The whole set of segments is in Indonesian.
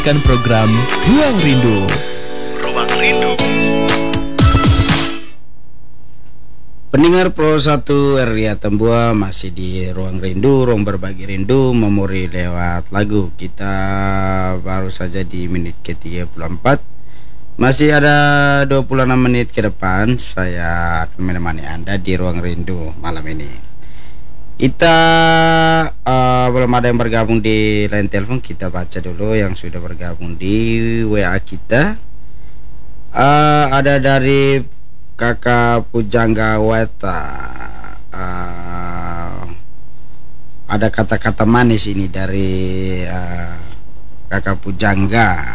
Program Ruang Rindu. Ruang Rindu. Pendengar Pro 1 RRI Atambua masih di Ruang Rindu, ruang berbagi rindu, memori lewat lagu. Kita baru saja di menit ke-34. Masih ada 26 menit ke depan saya akan menemani Anda di Ruang Rindu malam ini. Kita belum ada yang bergabung di line telepon, kita baca dulu yang sudah bergabung di WA kita. Ada dari Kakak Pujangga Weta. Ada kata-kata manis ini dari Kakak Pujangga.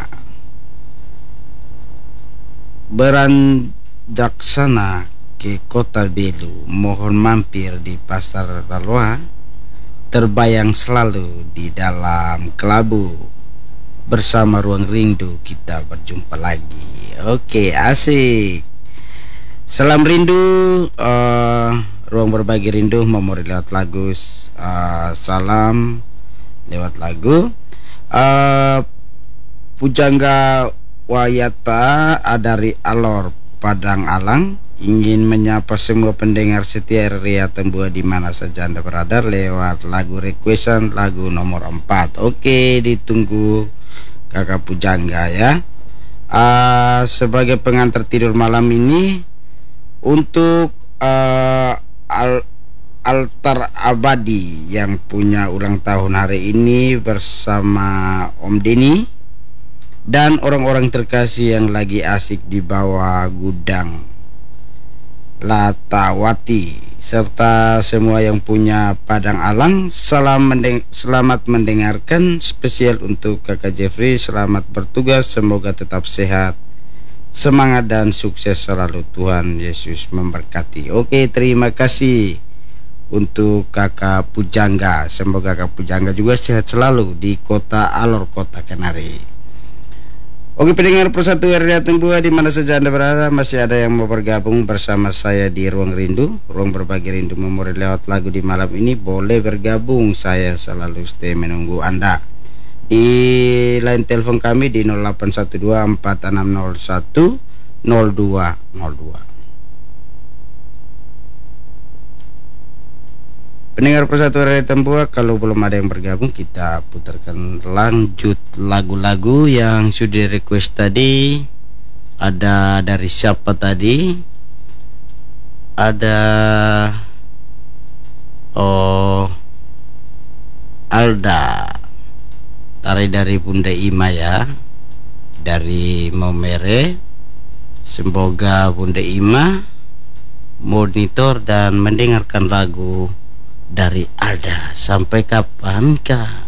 Beranjaksana ke Kota Belu, mohon mampir di Pasar Raloa, terbayang selalu di dalam kelabu. Bersama Ruang Rindu kita berjumpa lagi. Oke, asik. Salam rindu, ruang berbagi rindu, memori lewat lagu. Salam lewat lagu. Pujangga Wayata dari Alor Padang Alang ingin menyapa semua pendengar setia RRI Atambua di mana saja Anda berada lewat lagu requestan lagu nomor 4. Oke, ditunggu Kakak Pujangga ya. Sebagai pengantar tidur malam ini untuk Altar Abadi yang punya ulang tahun hari ini bersama Om Denny dan orang-orang terkasih yang lagi asik di bawah gudang Latawati serta semua yang punya Padang Alang. Selamat mendengarkan, spesial untuk Kakak Jeffrey. Selamat bertugas, semoga tetap sehat, semangat dan sukses selalu. Tuhan Yesus memberkati. Oke, terima kasih untuk Kakak Pujangga. Semoga Kakak Pujangga juga sehat selalu di Kota Alor, Kota Kenari. Oke, pendengar Persatu RRI Atambua di mana saja Anda berada, masih ada yang mau bergabung bersama saya di Ruang Rindu, ruang berbagi rindu memori lewat lagu di malam ini. Boleh bergabung, saya selalu stay menunggu Anda di line telepon kami di 081246010202. Pendengar Persatu RRI Atambua, kalau belum ada yang bergabung, kita putarkan lanjut lagu-lagu yang sudah request tadi. Ada dari siapa tadi? Ada Alda, tarik dari Bunda Ima ya, dari Momere. Semoga Bunda Ima monitor dan mendengarkan lagu dari Alda. Sampai kapankah